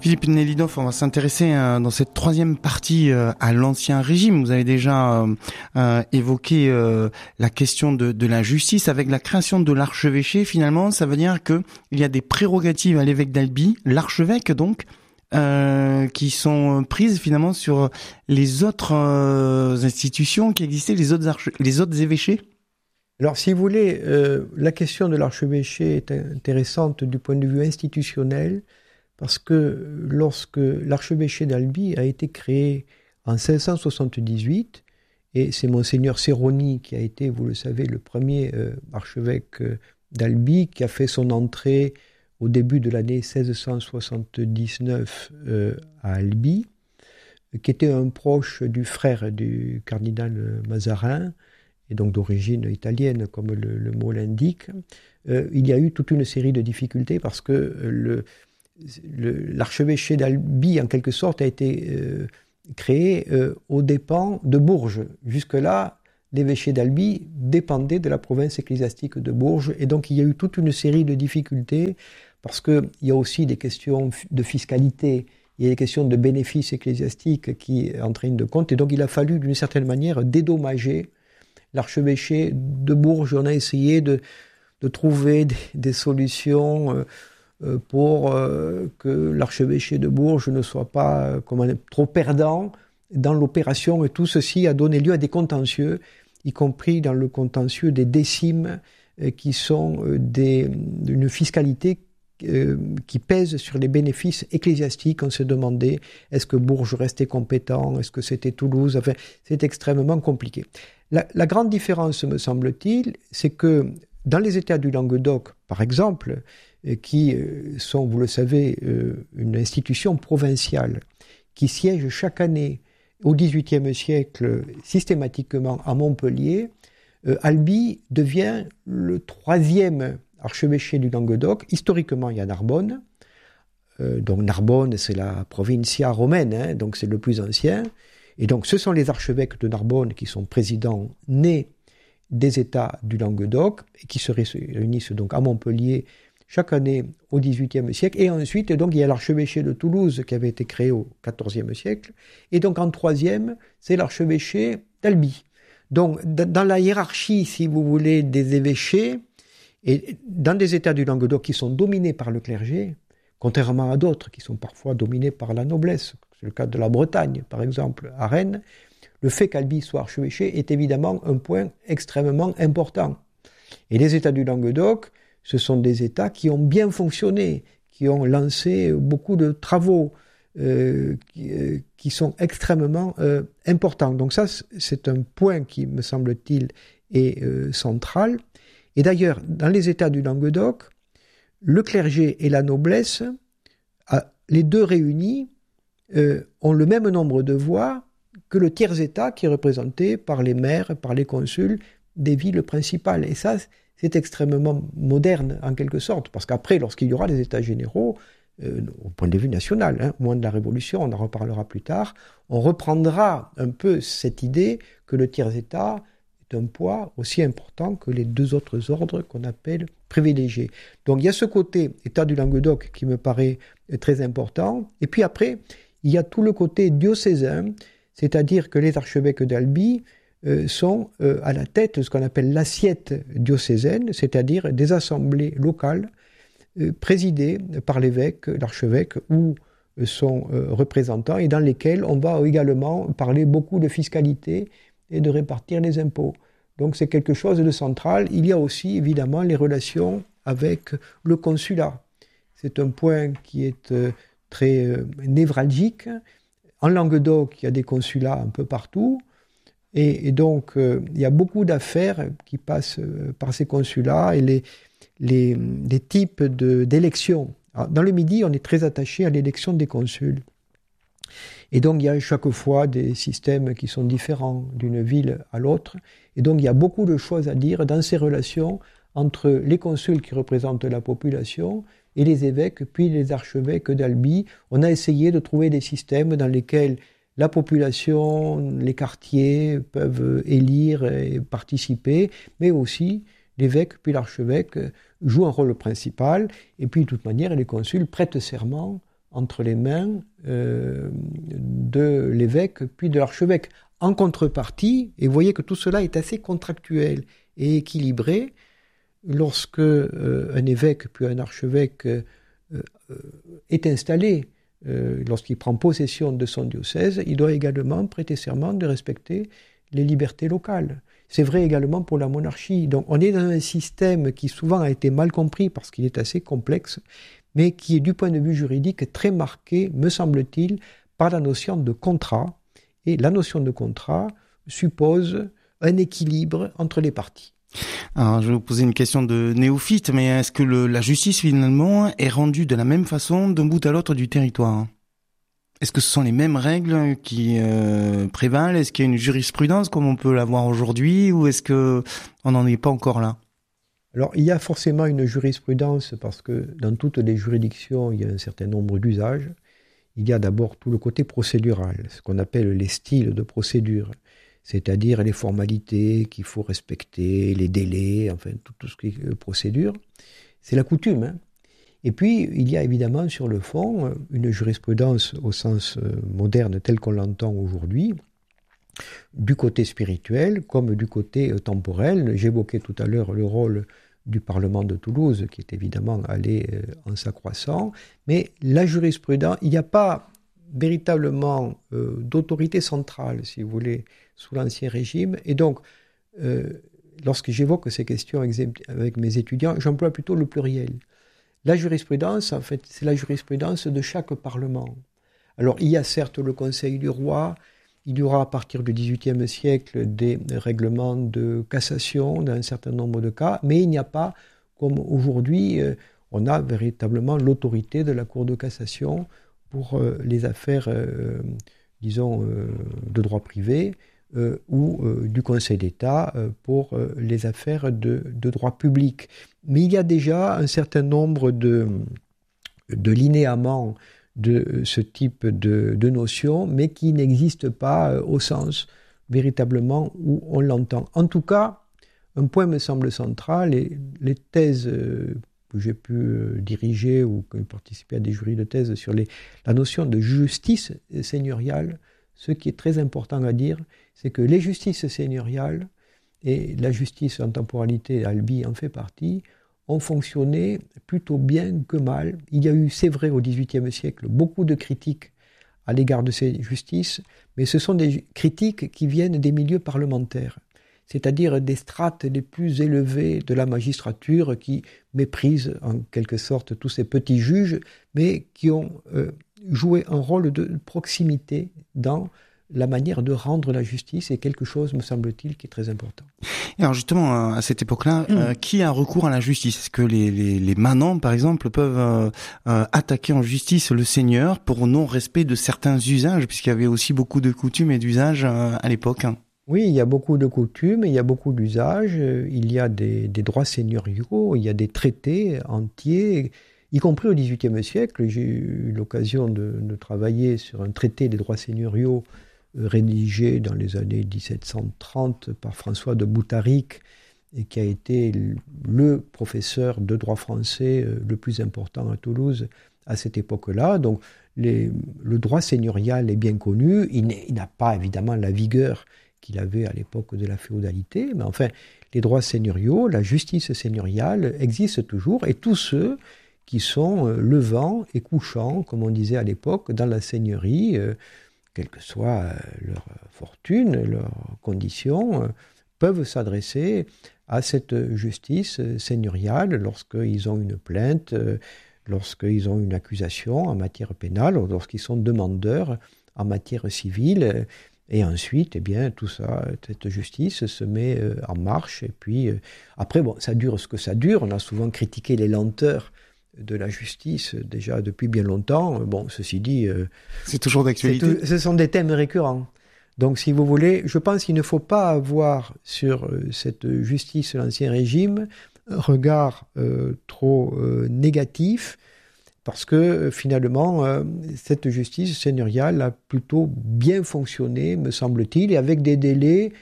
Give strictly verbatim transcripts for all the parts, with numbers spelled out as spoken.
Philippe Nelidov, on va s'intéresser euh, dans cette troisième partie euh, à l'Ancien Régime. Vous avez déjà euh, euh, évoqué euh, la question de, de la justice avec la création de l'archevêché. Finalement, ça veut dire que il y a des prérogatives à l'évêque d'Albi, l'archevêque donc, euh, qui sont prises finalement sur les autres euh, institutions qui existaient, les autres arche- les autres évêchés. Alors, si vous voulez, euh, la question de l'archevêché est intéressante du point de vue institutionnel, parce que lorsque l'archevêché d'Albi a été créé en cinq cent soixante-dix-huit, et c'est Monseigneur Serroni qui a été, vous le savez, le premier euh, archevêque euh, d'Albi, qui a fait son entrée au début de l'année seize cent soixante-dix-neuf euh, à Albi, qui était un proche du frère du cardinal Mazarin, et donc d'origine italienne, comme le, le mot l'indique. Euh, il y a eu toute une série de difficultés parce que le Le, l'archevêché d'Albi, en quelque sorte, a été euh, créé euh, aux dépens de Bourges. Jusque-là, l'évêché d'Albi dépendait de la province ecclésiastique de Bourges, et donc il y a eu toute une série de difficultés, parce qu'il y a aussi des questions de fiscalité, il y a des questions de bénéfices ecclésiastiques qui entraînent de compte, et donc il a fallu, d'une certaine manière, dédommager l'archevêché de Bourges. On a essayé de, de trouver des, des solutions euh, pour euh, que l'archevêché de Bourges ne soit pas euh, comment, trop perdant dans l'opération, et tout ceci a donné lieu à des contentieux, y compris dans le contentieux des décimes euh, qui sont euh, des, une fiscalité euh, qui pèse sur les bénéfices ecclésiastiques. On s'est demandé, est-ce que Bourges restait compétent, est-ce que c'était Toulouse, enfin c'est extrêmement compliqué. La, la grande différence, me semble-t-il, c'est que dans les États du Languedoc, par exemple, qui sont, vous le savez, une institution provinciale qui siège chaque année au dix-huitième siècle systématiquement à Montpellier, Albi devient le troisième archevêché du Languedoc. Historiquement, il y a Narbonne. Donc Narbonne, c'est la provincia romaine, hein, donc c'est le plus ancien. Et donc ce sont les archevêques de Narbonne qui sont présidents nés des États du Languedoc et qui se réunissent donc à Montpellier chaque année au dix-huitième siècle. Et ensuite, donc, il y a l'archevêché de Toulouse qui avait été créé au quatorzième siècle. Et donc, en troisième, c'est l'archevêché d'Albi. Donc, dans la hiérarchie, si vous voulez, des évêchés, et dans des États du Languedoc qui sont dominés par le clergé, contrairement à d'autres qui sont parfois dominés par la noblesse, c'est le cas de la Bretagne, par exemple, à Rennes, le fait qu'Albi soit archevêché est évidemment un point extrêmement important. Et les États du Languedoc, ce sont des États qui ont bien fonctionné, qui ont lancé beaucoup de travaux euh, qui, euh, qui sont extrêmement euh, importants. Donc ça, c'est un point qui, me semble-t-il, est euh, central. Et d'ailleurs, dans les États du Languedoc, le clergé et la noblesse, les deux réunis, euh, ont le même nombre de voix que le tiers-État qui est représenté par les maires, par les consuls des villes principales. Et ça, c'est extrêmement moderne, en quelque sorte, parce qu'après, lorsqu'il y aura les États généraux, euh, au point de vue national, hein, au moment de la Révolution, on en reparlera plus tard, on reprendra un peu cette idée que le tiers-État est un poids aussi important que les deux autres ordres qu'on appelle privilégiés. Donc il y a ce côté État du Languedoc qui me paraît très important, et puis après, il y a tout le côté diocésain, c'est-à-dire que les archevêques d'Albi Euh, sont euh, à la tête de ce qu'on appelle l'assiette diocésaine, c'est-à-dire des assemblées locales euh, présidées par l'évêque, l'archevêque ou euh, son euh, représentant, et dans lesquelles on va également parler beaucoup de fiscalité et de répartir les impôts. Donc c'est quelque chose de central. Il y a aussi évidemment les relations avec le consulat. C'est un point qui est euh, très euh, névralgique. En Languedoc, il y a des consulats un peu partout. Et, et donc, euh, il y a beaucoup d'affaires qui passent euh, par ces consulats et les, les, les types de, d'élections. Alors, dans le Midi, on est très attaché à l'élection des consuls. Et donc, il y a chaque fois des systèmes qui sont différents d'une ville à l'autre. Et donc, il y a beaucoup de choses à dire dans ces relations entre les consuls qui représentent la population et les évêques, puis les archevêques d'Albi. On a essayé de trouver des systèmes dans lesquels la population, les quartiers peuvent élire et participer, mais aussi l'évêque puis l'archevêque jouent un rôle principal. Et puis, de toute manière, les consuls prêtent serment entre les mains euh, de l'évêque puis de l'archevêque. En contrepartie, et vous voyez que tout cela est assez contractuel et équilibré, lorsque euh, un évêque puis un archevêque euh, euh, est installé, euh, lorsqu'il prend possession de son diocèse, il doit également prêter serment de respecter les libertés locales. C'est vrai également pour la monarchie. Donc on est dans un système qui souvent a été mal compris parce qu'il est assez complexe, mais qui est du point de vue juridique très marqué, me semble-t-il, par la notion de contrat. Et la notion de contrat suppose un équilibre entre les parties. Alors, je vais vous poser une question de néophyte, mais est-ce que le, la justice, finalement, est rendue de la même façon d'un bout à l'autre du territoire ? Est-ce que ce sont les mêmes règles qui euh, prévalent ? Est-ce qu'il y a une jurisprudence comme on peut l'avoir aujourd'hui, ou est-ce que on n'en est pas encore là ? Alors, il y a forcément une jurisprudence parce que dans toutes les juridictions, il y a un certain nombre d'usages. Il y a d'abord tout le côté procédural, ce qu'on appelle les styles de procédure, c'est-à-dire les formalités qu'il faut respecter, les délais, enfin tout, tout ce qui est procédure. C'est la coutume, hein. Et puis, il y a évidemment sur le fond une jurisprudence au sens moderne tel qu'on l'entend aujourd'hui, du côté spirituel comme du côté temporel. J'évoquais tout à l'heure le rôle du Parlement de Toulouse, qui est évidemment allé en s'accroissant, mais la jurisprudence, il n'y a pas véritablement euh, d'autorité centrale, si vous voulez, sous l'Ancien Régime, et donc, euh, lorsque j'évoque ces questions avec mes étudiants, j'emploie plutôt le pluriel. La jurisprudence, en fait, c'est la jurisprudence de chaque Parlement. Alors, il y a certes le Conseil du Roi, il y aura à partir du dix-huitième siècle des règlements de cassation dans un certain nombre de cas, mais il n'y a pas, comme aujourd'hui, euh, on a véritablement l'autorité de la Cour de cassation pour euh, les affaires, euh, disons, euh, de droit privé, euh, ou euh, du Conseil d'État euh, pour euh, les affaires de, de droit public. Mais il y a déjà un certain nombre de, de linéaments de ce type de, de notion, mais qui n'existe pas euh, au sens véritablement où on l'entend. En tout cas, un point me semble central, et les thèses euh, que j'ai pu euh, diriger ou que j'ai participé à des jurys de thèse sur les, la notion de justice seigneuriale, ce qui est très important à dire, c'est que les justices seigneuriales, et la justice en temporalité, Albi en fait partie, ont fonctionné plutôt bien que mal. Il y a eu, c'est vrai, au dix-huitième siècle, beaucoup de critiques à l'égard de ces justices, mais ce sont des critiques qui viennent des milieux parlementaires, c'est-à-dire des strates les plus élevées de la magistrature qui méprisent en quelque sorte tous ces petits juges, mais qui ont euh, joué un rôle de proximité dans la manière de rendre la justice est quelque chose, me semble-t-il, qui est très important. Et alors justement, à cette époque-là, mmh. euh, qui a recours à la justice ? Est-ce que les, les, les manants, par exemple, peuvent euh, euh, attaquer en justice le seigneur pour non-respect de certains usages, puisqu'il y avait aussi beaucoup de coutumes et d'usages euh, à l'époque, hein ? Oui, il y a beaucoup de coutumes, il y a beaucoup d'usages, il y a des, des droits seigneuriaux, il y a des traités entiers, y compris au dix-huitième siècle. J'ai eu l'occasion de, de travailler sur un traité des droits seigneuriaux rédigé dans les années dix-sept cent trente par François de Boutaric, et qui a été le professeur de droit français le plus important à Toulouse à cette époque-là. Donc les, le droit seigneurial est bien connu, il, il n'a pas évidemment la vigueur qu'il avait à l'époque de la féodalité, mais enfin, les droits seigneuriaux, la justice seigneuriale existent toujours, et tous ceux qui sont levant et couchant, comme on disait à l'époque, dans la seigneurie, euh, quelle que soit leur fortune, leurs conditions, peuvent s'adresser à cette justice seigneuriale lorsqu'ils ont une plainte, lorsqu'ils ont une accusation en matière pénale, ou lorsqu'ils sont demandeurs en matière civile. Et ensuite, eh bien, tout ça, cette justice se met en marche. Et puis, après, bon, ça dure ce que ça dure. On a souvent critiqué les lenteurs de la justice déjà depuis bien longtemps. Bon, ceci dit, euh, c'est toujours d'actualité. C'est, ce sont des thèmes récurrents. Donc, si vous voulez, je pense qu'il ne faut pas avoir sur euh, cette justice de l'Ancien Régime un regard euh, trop euh, négatif, parce que euh, finalement, euh, cette justice seigneuriale a plutôt bien fonctionné, me semble-t-il, et avec des délais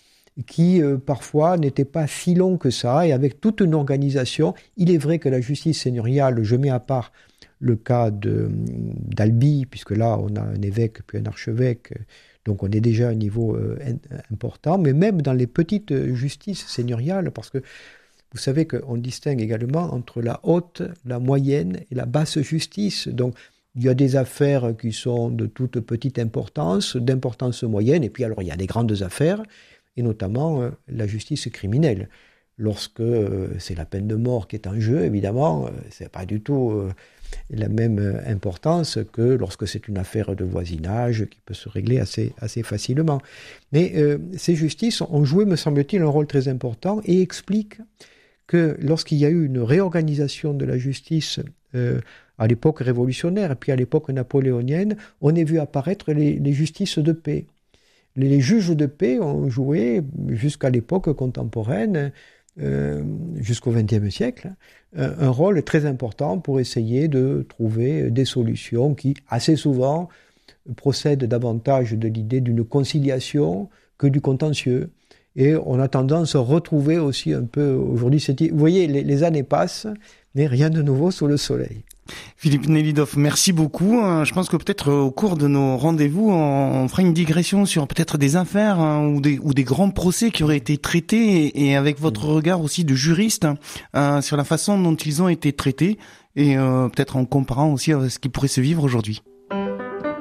qui euh, parfois n'était pas si long que ça, et avec toute une organisation. Il est vrai que la justice seigneuriale, je mets à part le cas de, d'Albi, puisque là, on a un évêque puis un archevêque, donc on est déjà à un niveau euh, important, mais même dans les petites justices seigneuriales, parce que vous savez qu'on distingue également entre la haute, la moyenne et la basse justice. Donc, il y a des affaires qui sont de toute petite importance, d'importance moyenne, et puis alors il y a des grandes affaires, et notamment euh, la justice criminelle. Lorsque euh, c'est la peine de mort qui est en jeu, évidemment, euh, c'est pas du tout euh, la même euh, importance que lorsque c'est une affaire de voisinage qui peut se régler assez, assez facilement. Mais euh, ces justices ont joué, me semble-t-il, un rôle très important et expliquent que lorsqu'il y a eu une réorganisation de la justice euh, à l'époque révolutionnaire et puis à l'époque napoléonienne, on a vu apparaître les, les justices de paix. Les, les juges de paix ont joué, jusqu'à l'époque contemporaine, euh, jusqu'au vingtième siècle, euh, un rôle très important pour essayer de trouver des solutions qui, assez souvent, procèdent davantage de l'idée d'une conciliation que du contentieux. Et on a tendance à retrouver aussi un peu aujourd'hui, cette... vous voyez, les, les années passent, mais rien de nouveau sous le soleil. Philippe Nelidoff, merci beaucoup. Je pense que peut-être au cours de nos rendez-vous, on fera une digression sur peut-être des affaires hein, ou, des, ou des grands procès qui auraient été traités et, et avec votre regard aussi de juriste hein, sur la façon dont ils ont été traités et euh, peut-être en comparant aussi à ce qui pourrait se vivre aujourd'hui.